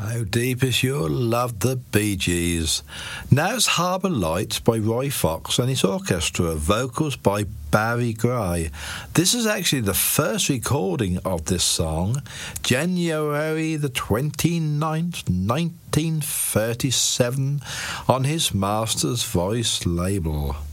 How Deep Is Your Love, the Bee Gees. Now it's Harbour Lights by Roy Fox and his orchestra, vocals by Barry Gray. This is actually the first recording of this song, January the 29th, 1937, on his Master's Voice label.